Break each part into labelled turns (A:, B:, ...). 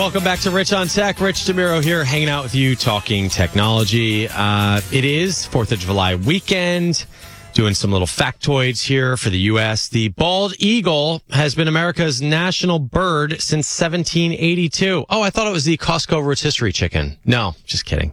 A: Welcome back to Rich on Tech. Rich DeMiro here, hanging out with you, talking technology. It is 4th of July weekend. Doing some little factoids here for the U.S. The bald eagle has been America's national bird since 1782. Oh, I thought it was the Costco rotisserie chicken. No, just kidding.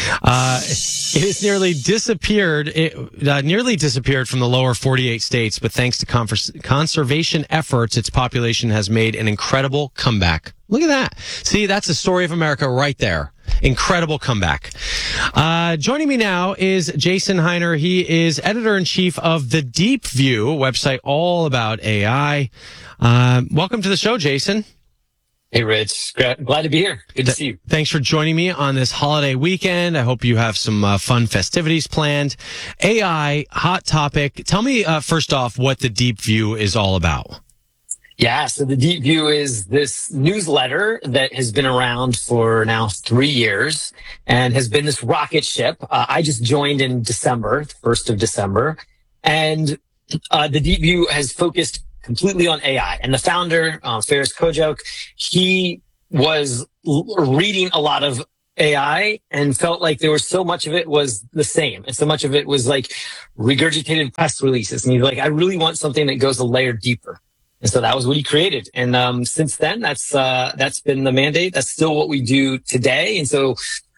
A: It has nearly disappeared. Nearly disappeared from the lower 48 states, but thanks to conservation efforts, its population has made an incredible comeback. Look at that. See, that's the story of America right there. Incredible comeback. Joining me now is Jason Heiner. He is editor-in-chief of The Deep View, website all about AI. Welcome to the show, Jason.
B: Hey, Rich. Glad to be here. Good to see you.
A: Thanks for joining me on this holiday weekend. I hope you have some fun festivities planned. AI, hot topic. Tell me, first off, what The Deep View is all about.
B: Yeah, so The Deep View is this newsletter that has been around for now 3 years and has been this rocket ship. I just joined in December, 1st of December, and The Deep View has focused completely on AI. And the founder, Faris Kojok, he was reading a lot of AI and felt like there was so much of it was the same. And so much of it was like regurgitated press releases. And he's like, I really want something that goes a layer deeper. And so that was what he created. And since then, that's been the mandate. That's still what we do today. And so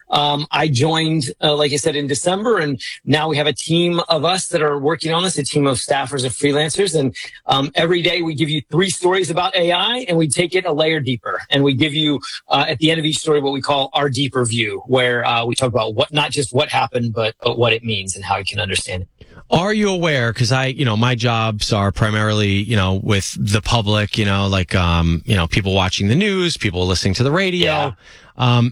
B: I joined, like I said, in December, and now we have a team of us that are working on this, a team of staffers and freelancers. And every day we give you 3 stories about AI, and we take it a layer deeper. And we give you, at the end of each story, what we call our deeper view, where we talk about not just what happened, but what it means and how you can understand it.
A: Are you aware? Because my jobs are primarily, with the public, people watching the news, people listening to the radio. Yeah.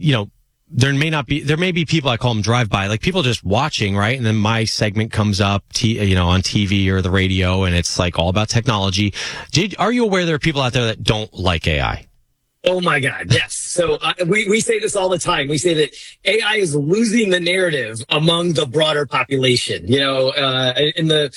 A: There may be people, I call them drive-by, like people just watching, right? And then my segment comes up, on TV or the radio, and it's like all about technology. Are you aware there are people out there that don't like AI?
B: Oh my God, yes. So we say this all the time. We say that AI is losing the narrative among the broader population. And the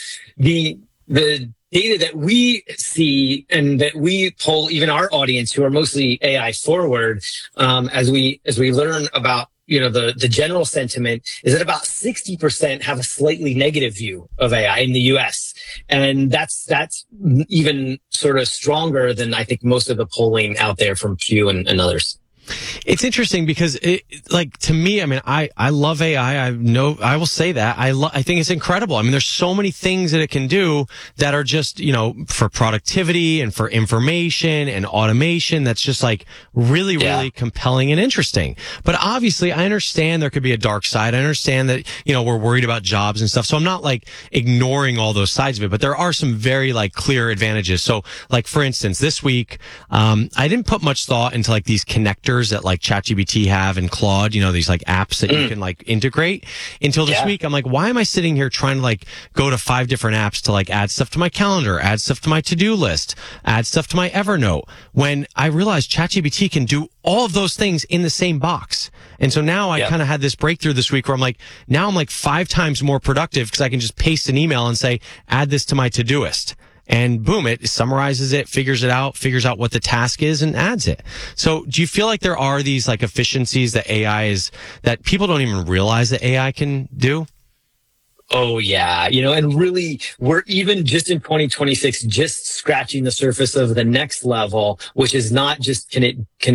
B: data that we see and that we poll even our audience, who are mostly AI forward, as we learn about the general sentiment, is that about 60% have a slightly negative view of AI in the US. And that's even sort of stronger than I think most of the polling out there from Pew and others.
A: It's interesting because to me, I love AI. I will say that I think it's incredible. There's so many things that it can do that are just, for productivity and for information and automation. That's just like really, really compelling and interesting. But obviously I understand there could be a dark side. I understand that, we're worried about jobs and stuff. So I'm not ignoring all those sides of it, but there are some very clear advantages. So for instance, this week, I didn't put much thought into these connectors that ChatGPT have and Claude, these apps that you can integrate until this week. I'm like, why am I sitting here trying to go to 5 different apps to add stuff to my calendar, add stuff to my to-do list, add stuff to my Evernote, when I realized ChatGPT can do all of those things in the same box. And so now I kind of had this breakthrough this week where I'm 5 times more productive because I can just paste an email and say, add this to my Todoist. And boom, it summarizes it, figures out what the task is and adds it. So do you feel like there are these efficiencies that that people don't even realize that AI can do?
B: Oh yeah. And really we're even just in 2026, just scratching the surface of the next level, which is not just can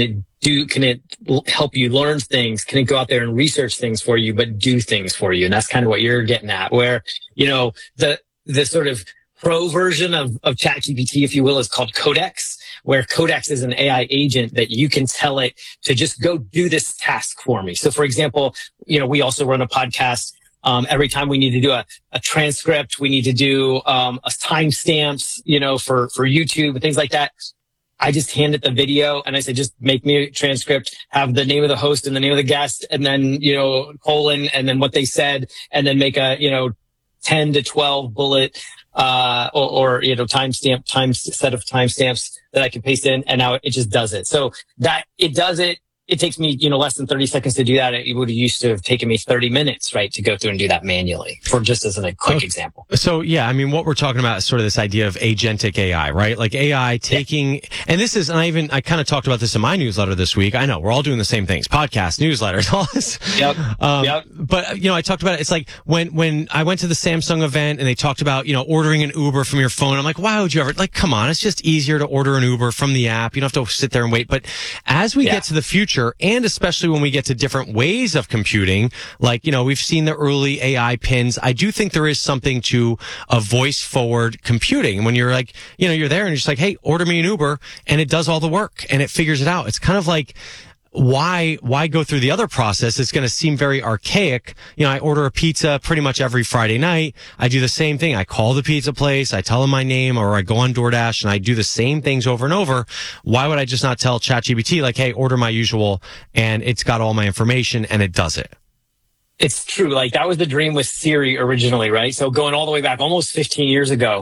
B: it help you learn things? Can it go out there and research things for you, but do things for you? And that's kind of what you're getting at, where, the sort of pro version of ChatGPT, if you will, is called Codex, where Codex is an AI agent that you can tell it to just go do this task for me. So for example, we also run a podcast. Every time we need to do a transcript, we need to do a timestamps, for YouTube and things like that. I just hand it the video and I say, just make me a transcript, have the name of the host and the name of the guest, and then, colon, and then what they said, and then make a, 10 to 12 bullet or set of timestamps that I can paste in, and now it just does it. So that it does it it takes me, less than 30 seconds to do that. It would have used to have taken me 30 minutes, right, to go through and do that manually, for just as a quick example.
A: So, yeah, I mean, what we're talking about is sort of this idea of agentic AI, right? Like AI taking, and this is, and I kind of talked about this in my newsletter this week. I know we're all doing the same things, podcasts, newsletters, all this.
B: Yep.
A: But, I talked about it. It's like when I went to the Samsung event and they talked about, ordering an Uber from your phone. I'm like, why would you ever, like, come on, it's just easier to order an Uber from the app. You don't have to sit there and wait. But as we get to the future, and especially when we get to different ways of computing, like, we've seen the early AI pins. I do think there is something to a voice forward computing. When you're like, you're there and you're just like, hey, order me an Uber, and it does all the work and it figures it out. It's kind of like, why go through the other process? It's going to seem very archaic. I order a pizza pretty much every Friday night. I do the same thing. I call the pizza place. I tell them my name, or I go on DoorDash and I do the same things over and over. Why would I just not tell ChatGPT, like, hey, order my usual, and it's got all my information and it does it?
B: It's true. Like, that was the dream with Siri originally, right? So going all the way back almost 15 years ago,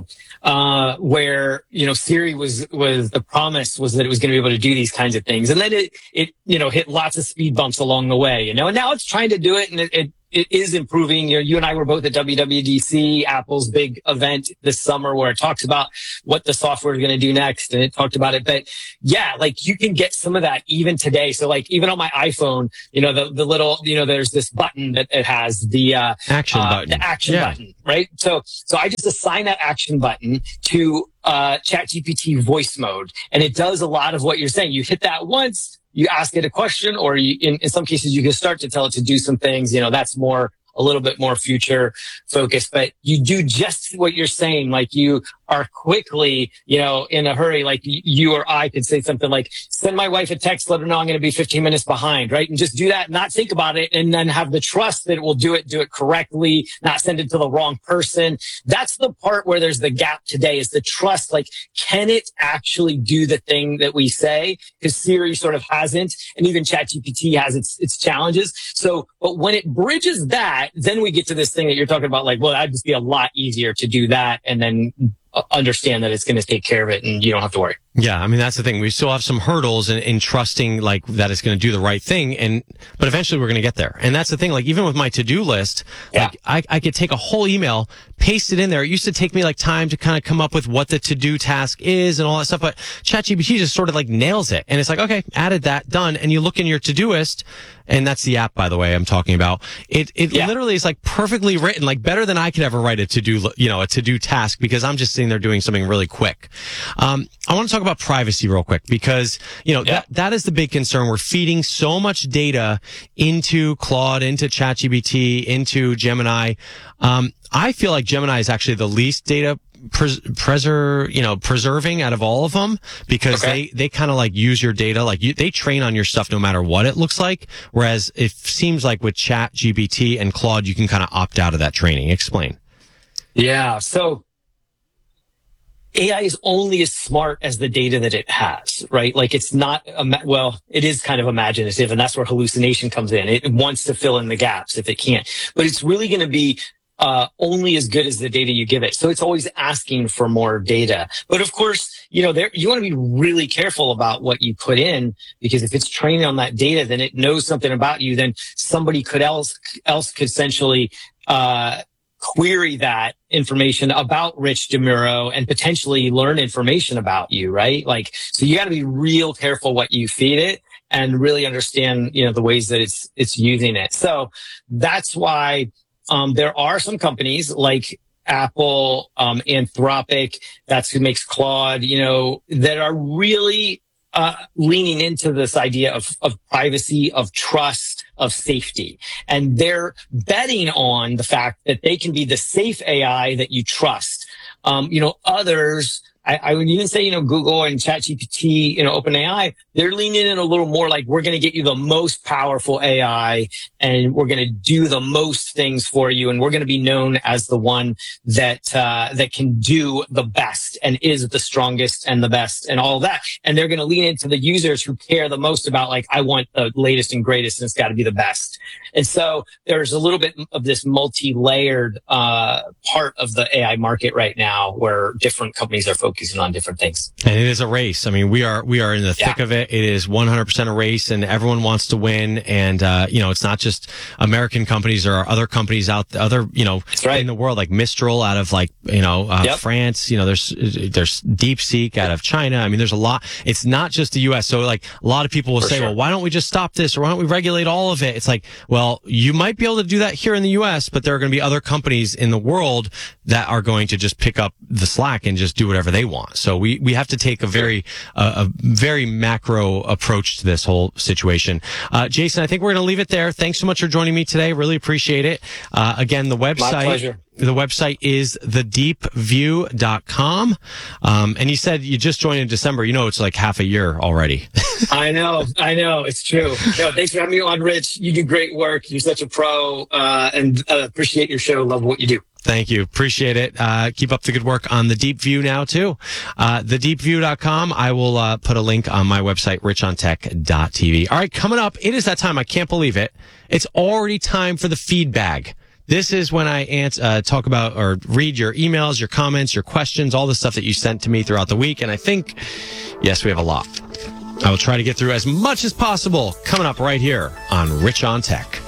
B: where, Siri was the promise was that it was going to be able to do these kinds of things. And then it hit lots of speed bumps along the way, and now it's trying to do it, and it is improving. You and I were both at WWDC, Apple's big event this summer, where it talks about what the software is going to do next, and it talked about it. But yeah, like, you can get some of that even today. So, like, even on my iPhone, the little, there's this button that it has the
A: action button.
B: The action button, right? So I just assign that action button to ChatGPT voice mode, and it does a lot of what you're saying. You hit that once, you ask it a question, or in some cases you can start to tell it to do some things. That's a little bit more future focused, but you do just what you're saying. Like, you are quickly, in a hurry. Like, you or I could say something like, send my wife a text, let her know I'm going to be 15 minutes behind, right? And just do that, not think about it, and then have the trust that it will do it correctly, not send it to the wrong person. That's the part where there's the gap today, is the trust. Like, can it actually do the thing that we say? Because Siri sort of hasn't, and even ChatGPT has its challenges. So, but when it bridges that, then we get to this thing that you're talking about, like, well, that'd just be a lot easier to do that, and then understand that it's going to take care of it and you don't have to worry.
A: Yeah, I mean, that's the thing. We still have some hurdles in trusting, like, that it's going to do the right thing, but eventually we're going to get there. And that's the thing. Like, even with my to-do list, like, I could take a whole email, paste it in there. It used to take me like time to kind of come up with what the to-do task is and all that stuff, but ChatGPT just sort of like nails it. And it's like, okay, added that, done. And you look in your Todoist, and that's the app, by the way, I'm talking about. It literally is like perfectly written, like better than I could ever write a to-do task, because I'm just sitting there doing something really quick. I want to talk about privacy real quick, because, that is the big concern. We're feeding so much data into Claude, into ChatGPT, into Gemini. I feel like Gemini is actually the least data preserving out of all of them, because they kind of like use your data, like they train on your stuff no matter what it looks like. Whereas it seems like with ChatGPT and Claude, you can kind of opt out of that training. Explain.
B: Yeah. So AI is only as smart as the data that it has, right? Like, it's not, it is kind of imaginative, and that's where hallucination comes in. It wants to fill in the gaps if it can't, but it's really going to be only as good as the data you give it. So it's always asking for more data. But of course, you want to be really careful about what you put in, because if it's trained on that data, then it knows something about you. Then somebody else could essentially query that information about Rich DeMuro and potentially learn information about you, right? Like, so you got to be real careful what you feed it, and really understand, the ways that it's using it. So that's why there are some companies like Apple, Anthropic, that's who makes Claude, that are really leaning into this idea of privacy, of trust, of safety. And they're betting on the fact that they can be the safe AI that you trust. Others, I would even say, Google and ChatGPT, OpenAI, they're leaning in a little more like, we're going to get you the most powerful AI, and we're going to do the most things for you, and we're going to be known as the one that can do the best and is the strongest and the best and all of that. And they're going to lean into the users who care the most about, like, I want the latest and greatest, and it's got to be the best. And so there's a little bit of this multi-layered part of the AI market right now, where different companies are focused focusing on different things.
A: And it is a race. I mean, we are in the thick of it. It is 100% a race, and everyone wants to win. And, it's not just American companies. There are other companies out, in the world, like Mistral out of France. There's DeepSeek out of China. I mean, there's a lot. It's not just the U.S. So like a lot of people will say, well, why don't we just stop this, or why don't we regulate all of it? It's like, well, you might be able to do that here in the U.S., but there are going to be other companies in the world that are going to just pick up the slack and just do whatever they want. So we have to take a very macro approach to this whole situation. Jason, I think we're going to leave it there. Thanks so much for joining me today. Really appreciate it. Again, the website.
B: My pleasure.
A: The website is thedeepview.com. And you said you just joined in December. It's like half a year already.
B: I know. It's true. No, thanks for having me on, Rich. You do great work. You're such a pro, and appreciate your show. Love what you do.
A: Thank you. Appreciate it. Keep up the good work on the Deep View now too. Thedeepview.com. I will put a link on my website, richontech.tv. All right, coming up, it is that time. I can't believe it. It's already time for the feedback. This is when I talk about or read your emails, your comments, your questions, all the stuff that you sent to me throughout the week. And I think, yes, we have a lot. I will try to get through as much as possible coming up right here on Rich on Tech.